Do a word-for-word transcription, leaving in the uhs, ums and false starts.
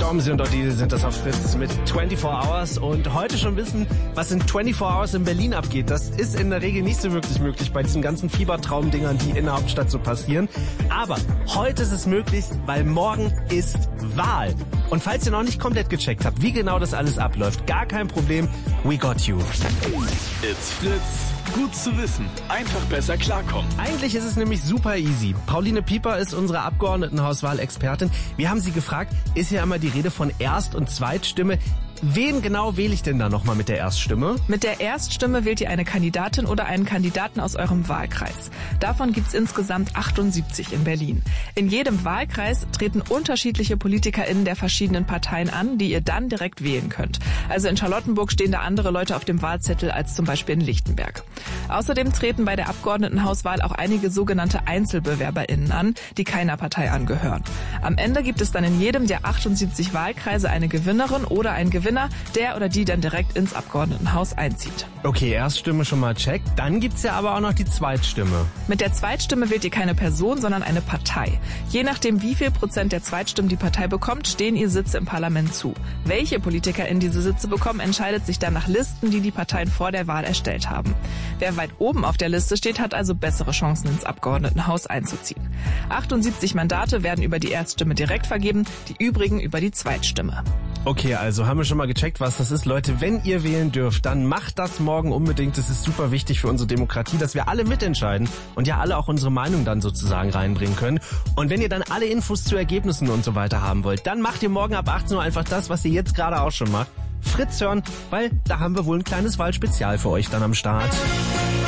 Stormzy und Odile sind das auf Fritz mit vierundzwanzig Hours und heute schon wissen, was in vierundzwanzig Hours in Berlin abgeht. Das ist in der Regel nicht so wirklich möglich bei diesen ganzen Fiebertraumdingern, die in der Hauptstadt so passieren. Aber heute ist es möglich, weil morgen ist Wahl. Und falls ihr noch nicht komplett gecheckt habt, wie genau das alles abläuft, gar kein Problem, we got you. It's Fritz. Gut zu wissen. Einfach besser klarkommen. Eigentlich ist es nämlich super easy. Pauline Pieper ist unsere Abgeordnetenhauswahl-Expertin. Wir haben sie gefragt, ist ja immer die Rede von Erst- und Zweitstimme. Wen genau wähle ich denn da nochmal mit der Erststimme? Mit der Erststimme wählt ihr eine Kandidatin oder einen Kandidaten aus eurem Wahlkreis. Davon gibt's insgesamt achtundsiebzig in Berlin. In jedem Wahlkreis treten unterschiedliche PolitikerInnen der verschiedenen Parteien an, die ihr dann direkt wählen könnt. Also in Charlottenburg stehen da andere Leute auf dem Wahlzettel als zum Beispiel in Lichtenberg. Außerdem treten bei der Abgeordnetenhauswahl auch einige sogenannte EinzelbewerberInnen an, die keiner Partei angehören. Am Ende gibt es dann in jedem der achtundsiebzig Wahlkreise eine Gewinnerin oder einen Gewinner, der oder die dann direkt ins Abgeordnetenhaus einzieht. Okay, Erststimme schon mal check. Dann gibt's ja aber auch noch die Zweitstimme. Mit der Zweitstimme wählt ihr keine Person, sondern eine Partei. Je nachdem, wie viel Prozent der Zweitstimmen die Partei bekommt, stehen ihr Sitze im Parlament zu. Welche PolitikerInnen diese Sitze bekommen, entscheidet sich dann nach Listen, die die Parteien vor der Wahl erstellt haben. Wer weit oben auf der Liste steht, hat also bessere Chancen, ins Abgeordnetenhaus einzuziehen. achtundsiebzig Mandate werden über die Erststimme direkt vergeben, die übrigen über die Zweitstimme. Okay, also haben wir schon mal gecheckt, was das ist. Leute, wenn ihr wählen dürft, dann macht das morgen unbedingt. Das ist super wichtig für unsere Demokratie, dass wir alle mitentscheiden und ja alle auch unsere Meinung dann sozusagen reinbringen können. Und wenn ihr dann alle Infos zu Ergebnissen und so weiter haben wollt, dann macht ihr morgen ab achtzehn Uhr einfach das, was ihr jetzt gerade auch schon macht. Fritz hören, weil da haben wir wohl ein kleines Wahlspezial für euch dann am Start.